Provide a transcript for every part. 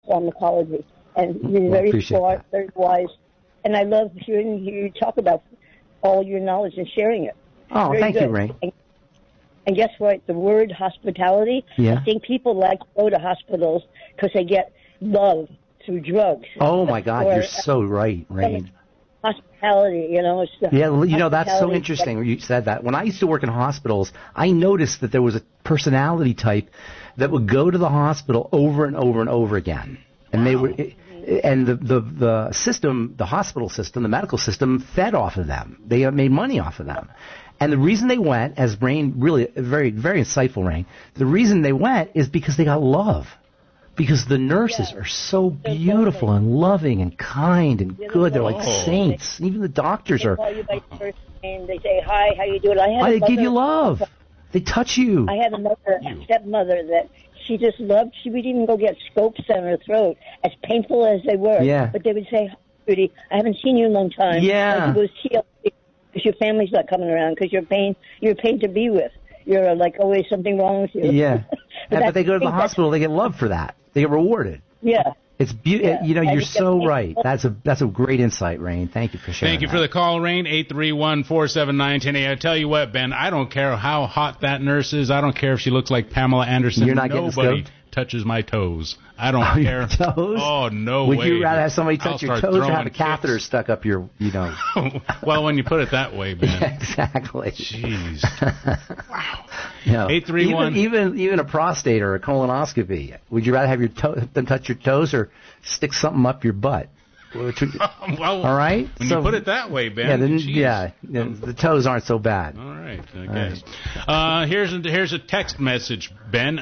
pharmacology. And you're very smart, very wise. And I love hearing you talk about all your knowledge and sharing it. Oh, very thank you, Ray. And guess what? The word hospitality, I think people like to go to hospitals because they get love through drugs. Oh, my God, you're so right, Ray. Hospitality, that's so interesting you said that. When I used to work in hospitals, I noticed that there was a personality type that would go to the hospital over and over and over again. And they were, and the system, the hospital system, the medical system fed off of them. They made money off of them. And the reason they went, as Rain, really very, very insightful, Rain, the reason they went is because they got love. Because the nurses are so beautiful and loving and kind and good. They're like saints. Even the doctors are. They call you by your first name. They say, hi, how you doing? They give you love. They touch you. I had a stepmother that she just loved. She would even go get scopes down her throat, as painful as they were. Yeah. But they would say, hi, Judy, I haven't seen you in a long time. Yeah. Like it was TLC because your family's not coming around because you're a pain to be with. You're like always something wrong with you. Yeah. but they go to the hospital, they get love for that. They get rewarded. Yeah. It's beautiful. You're so right. That's a great insight, Rain. Thank you for sharing. Thank you for the call, Rain. 831-479-1080. I tell you what, Ben, I don't care how hot that nurse is. I don't care if she looks like Pamela Anderson. You're not Nobody getting touches my toes. I don't care. Your toes? Oh, no way. Would you rather have somebody touch your toes or have a catheter stuck up your, Well, when you put it that way, Ben. Yeah, exactly. Jeez. Wow. 831. Even a prostate or a colonoscopy. Would you rather have them touch your toes or stick something up your butt? Well, all right. When you put it that way, Ben. The toes aren't so bad. All right. Okay. Here's a text message, Ben.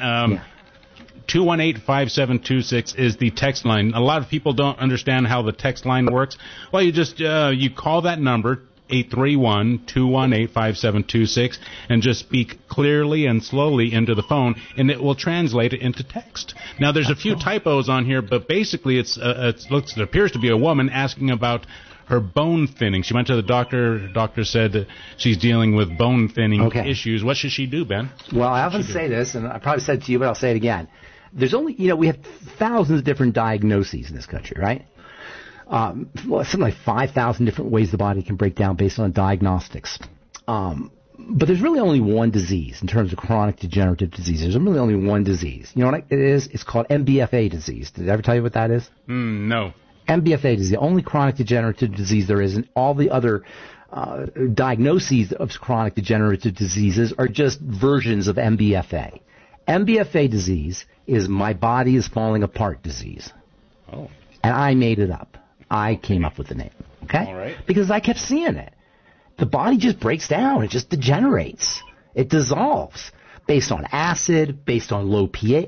218-5726 is the text line. A lot of people don't understand how the text line works. Well, you just you call that number 831-218-5726 and just speak clearly and slowly into the phone, and it will translate it into text. Now, there's a few typos on here, but basically it appears to be a woman asking about her bone thinning. She went to the doctor. Doctor said that she's dealing with bone thinning issues. What should she do, Ben? Well, I often say this, and I probably said it to you, but I'll say it again. There's only, we have thousands of different diagnoses in this country, right? Something like 5,000 different ways the body can break down based on diagnostics. But there's really only one disease in terms of chronic degenerative disease. There's really only one disease. You know what it is? It's called MBFA disease. Did I ever tell you what that is? No. MBFA is the only chronic degenerative disease there is, and all the other diagnoses of chronic degenerative diseases are just versions of MBFA. MBFA disease is my body is falling apart disease. Oh. And I made it up. I came up with the name. Okay? All right. Because I kept seeing it. The body just breaks down. It just degenerates. It dissolves. Based on acid, based on low pH,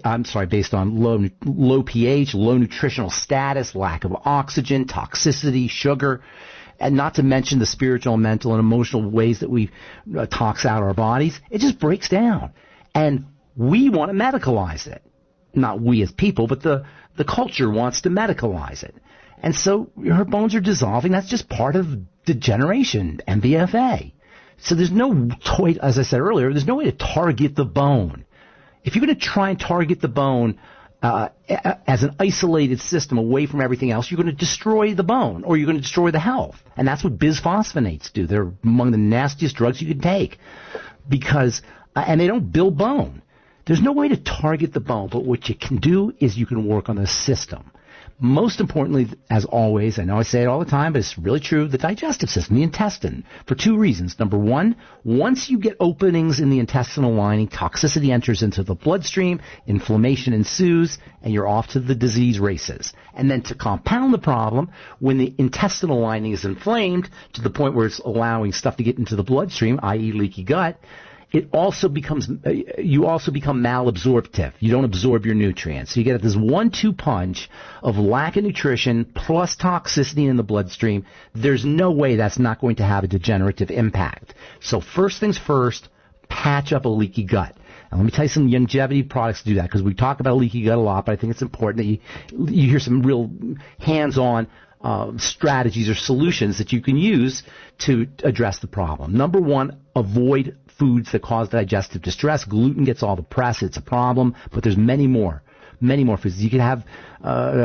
low pH, low nutritional status, lack of oxygen, toxicity, sugar, and not to mention the spiritual, mental, and emotional ways that we tox out our bodies. It just breaks down. And we want to medicalize it. Not we as people, but the culture wants to medicalize it. And so her bones are dissolving. That's just part of degeneration, MBFA. So there's no toy, as I said earlier, there's no way to target the bone. If you're going to try and target the bone as an isolated system away from everything else, you're going to destroy the bone or you're going to destroy the health. And that's what bisphosphonates do. They're among the nastiest drugs you can take because, and they don't build bone. There's no way to target the bone, but what you can do is you can work on the system. Most importantly, as always, I know I say it all the time, but it's really true, the digestive system, the intestine, for two reasons. Number one, once you get openings in the intestinal lining, toxicity enters into the bloodstream, inflammation ensues, and you're off to the disease races. And then to compound the problem, when the intestinal lining is inflamed to the point where it's allowing stuff to get into the bloodstream, i.e. leaky gut, you also become malabsorptive. You don't absorb your nutrients. So you get this 1-2 punch of lack of nutrition plus toxicity in the bloodstream. There's no way that's not going to have a degenerative impact. So first things first, patch up a leaky gut. And let me tell you some longevity products to do that, because we talk about leaky gut a lot, but I think it's important that you hear some real hands-on strategies or solutions that you can use to address the problem. Number one, avoid foods that cause digestive distress. Gluten gets all the press. It's a problem, but there's many more foods. You can have